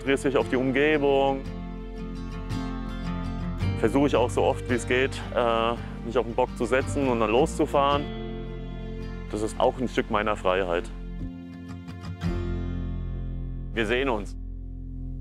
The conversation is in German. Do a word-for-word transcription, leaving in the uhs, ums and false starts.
konzentrierst dich auf die Umgebung. Versuche ich auch so oft wie es geht, äh, mich auf den Bock zu setzen und dann loszufahren. Das ist auch ein Stück meiner Freiheit. Wir sehen uns.